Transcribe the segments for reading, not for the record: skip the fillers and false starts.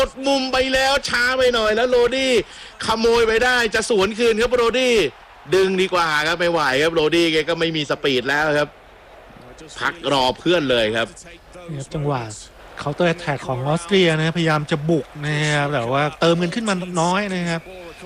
ดมุมไปแล้วช้าไปหน่อยแล้วโรดี้ขโมยไปได้จะสวนคืนครับโรดี้ดึงดีกว่าครับไม่ไหวครับโรดี้แกก็ไม่มีสปีดแล้วครับพักรอเพื่อนเลยครับจังหวะเคาน์เตอร์แอทแทกของออสเตรียนะพยายามจะบุกนะครับแต่ว่าเติมเงินขึ้นมาน้อยนะครับ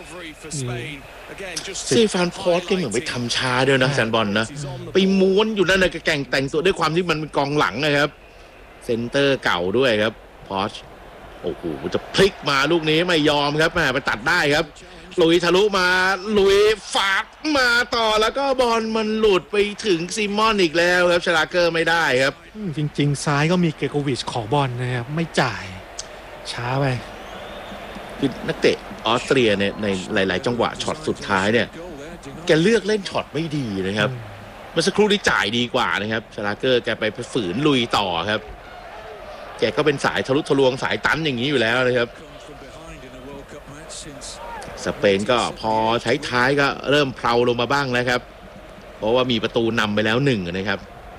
ซีฟานพอร์ตก็เหมือนไปทำช้าด้วยนะแซนบอลนะไปม้วนอยู่นั่นนะแก่งแต่งตัวด้วยความที่มันเป็นกองหลังนะครับเซนเตอร์เก่าด้วยครับพอร์ตโอ้โหจะพลิกมาลูกนี้ไม่ยอมครับไปตัดได้ครับลุยทะลุมาลุยฝากมาต่อแล้วก็บอลมันหลุดไปถึงซิมอนอีกแล้วครับชลาเกอร์ไม่ได้ครับจริงๆซ้ายก็มีเกโกวิชขอบอลนะครับไม่จ่ายช้าไปคือนักเตะออสเตรียเนี่ยในหลายๆจังหวะช็อตสุดท้ายเนี่ยแกเลือกเล่นช็อตไม่ดีนะครับเมื่อสักครู่ที่จ่ายดีกว่านะครับชลาเกอร์แกไปฝืนลุยต่อครับแกก็เป็นสายทะลุทะลวงสายตันอย่างนี้อยู่แล้วนะครับสเปนก็พอใช้ท้ายก็เริ่มเพลาลงมาบ้างแล้วครับเพราะว่ามีประตูนำไปแล้ว1นะครับ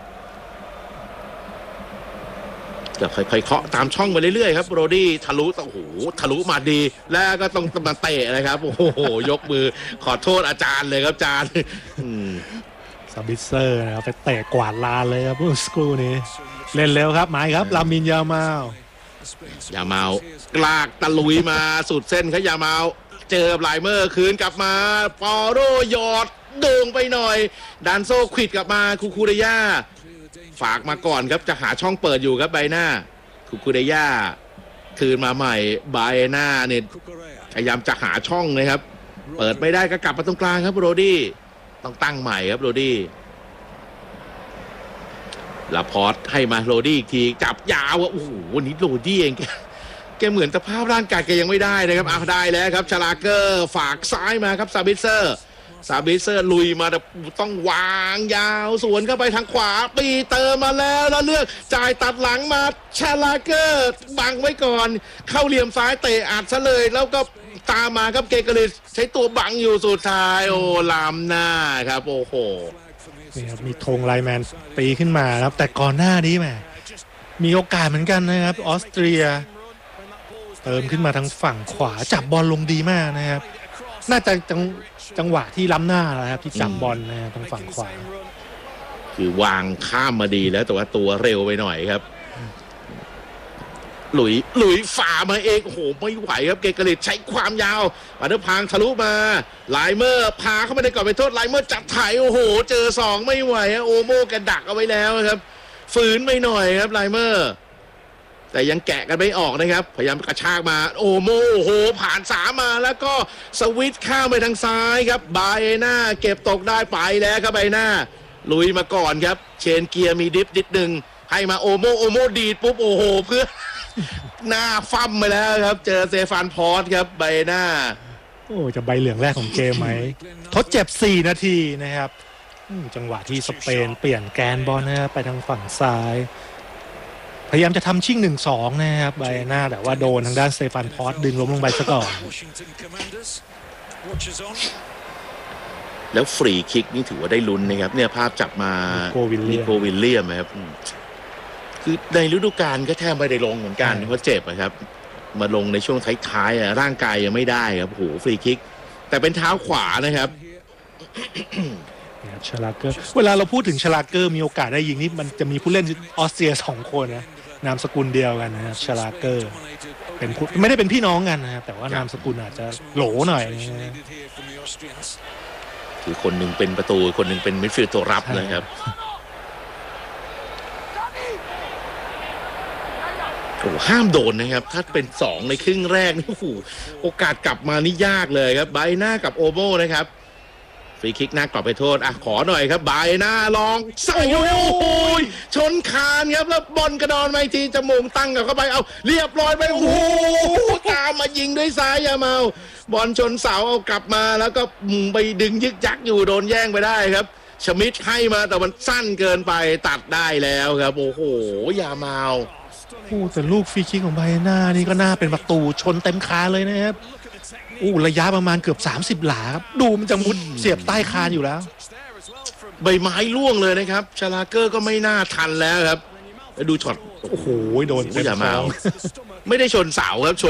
ก็ค่อยๆเคาะตามช่องไปเรื่อยๆครับโรดี้ทะลุโอ้โหทะลุมาดีแล้วก็ต้องมาเตะนะครับโอ้โหยกมือขอโทษอาจารย์เลยครับอาจารย์ซาบิเซอร์นะครับไปเตะกวาดลานเลยครับเมื่อสักครู่นี้เล่นเร็วครับหมายครับลามินยามากลากตะลุยมาสุดเส้นครับยามาเจอไลเมอร์คืนกลับมาปอโรหยอดโด่งไปหน่อยดานโซควิดกลับมาคูเดย่าฝากมาก่อนครับจะหาช่องเปิดอยู่ครับไบหน้าคูเดย่าคืนมาใหม่ไบหน้าเนี่ยพยายามจะหาช่องนะครับเปิดไม่ได้ก็กลับมาตรงกลางครับโรดี้ต้องตั้งใหม่ครับโรดี้ลาพอร์ตให้มาโรดี้อีกทีจับยาวโอ้โหวันนี้โรดี้เองแกเหมือนสภาพร่างกายแกยังไม่ได้นะครับได้แล้วครับชลาเกอร์ฝากซ้ายมาครับซาบิเซอร์ลุยมาต้องวางยาวสวนเข้าไปทางขวาปีเติมมาแล้วเลือกจ่ายตัดหลังมาชลาเกอร์บังไว้ก่อนเข้าเหลี่ยมซ้ายเตะอัดซะเลยแล้วก็ตามมาครับเกเกลิสใช้ตัวบังอยู่สุดท้ายโอ้ลามหน้าครับโอ้โหนี่ครับมีธงไลแมนตีขึ้นมาครับแต่ก่อนหน้านี้แหมมีโอกาสเหมือนกันนะครับออสเตรียเติมขึ้นมาทางฝั่งขวาจับบอลลงดีมากนะครับน่าจะจังหวะที่ล้ำหน้าแล้วครับที่จับบอลนะทางฝั่งขวาคือวางข้ามมาดีแล้วแต่ว่าตัวเร็วไปหน่อยครับหลุยฝ่ามาเองโอ้โหไม่ไหวครับเกเกลิสใช้ความยาวมาเดินพางทะลุมาไลเมอร์พาเข้ามาในกรอบไปโทษไลเมอร์จับไถโอ้โหเจอ2ไม่ไหวโอโมกระดักเอาไว้แล้วครับฝืนไปหน่อยครับไลเมอร์แต่ยังแกะกันไม่ออกนะครับพยายามกระชากมาโอโมโอ้โหผ่าน3มาแล้วก็สวิตช์ข้ามไปทางซ้ายครับไบหน้าเก็บตกได้ไปแล้วครับไบหน้าลุยมาก่อนครับเชนเกียร์มีดิฟนิดนึงให้มาโอโมดีดปุ๊บโอ้โหเพื่อหน้าฟั่มไปแล้วครับเจอเซฟานพอร์ตครับไบหน้าโอ้จะใบเหลืองแรกของเกมไหมทดเจ็บ4 นาทีนะครับจังหวะที่สเปนเปลี่ยนแกนบอลนะครับไปทางฝั่งซ้ายพยายามจะทำชิ่ง 1-2 นะครับไบหน้าแต่ว่าโดนทางด้านเซฟานพอร์ตดึงล้มลงไปซะก่อนแล้วฟรีคิกนี่ถือว่าได้ลุ้นนะครับเนี่ยภาพจับมานิโควิลเลียมครับคือในฤดูกาลก็แทบไม่ได้ลงเหมือนกันเพราะเจ็บครับมาลงในช่วงท้ายๆร่างกายยังไม่ได้ครับโหฟรีคิกแต่เป็นเท้าขวานะครับชลาเกอร์เวลาเราพูดถึงชลาเกอร์มีโอกาสได้ยิงนี่มันจะมีผู้เล่นออสเตรีย2 คนนะนามสกุลเดียวกันนะครับชลาเกอร์เป็นไม่ได้เป็นพี่น้องกันนะครับแต่ว่านามสกุลอาจจะโหลหน่อยคือคนหนึ่งเป็นประตูคนหนึ่งเป็นมิดฟิลด์ตัวรับนะครับโอ้ห้ามโดนนะครับถ้าเป็น2ในครึ่งแรกนี่โอ้โหโอกาสกลับมานี่ยากเลยครับไบหน้ากับโอโมนะครับฟรีคิกหน้ากรอบไปโทษขอหน่อยครับไบหน้าลองใส่โอ้โหชนคานครับแล้วบอลกระดอนไปทีจมูกตั้งกับเข้าไปเอาเรียบร้อยไปโอ้โหตามมายิงด้วยซ้ายยาเมาบอลชนเสาเอากลับมาแล้วก็ไปดึงยึกยักอยู่โดนแย่งไปได้ครับชมิดให้มาแต่มันสั้นเกินไปตัดได้แล้วครับโอ้โหยาเมาแต่ลูกฟรีคิกของไบหน้านี่ก็น่าเป็นประตูชนเต็มคานเลยนะครับระยะประมาณเกือบ30 หลาครับดูมันจะมุดเสียบใต้คานอยู่แล้วใบไม้ร่วงเลยนะครับชลาเกอร์ก็ไม่น่าทันแล้วครับดูช็อตโอ้โหโดนอย่ามาไม่ได้ชนเสาครับ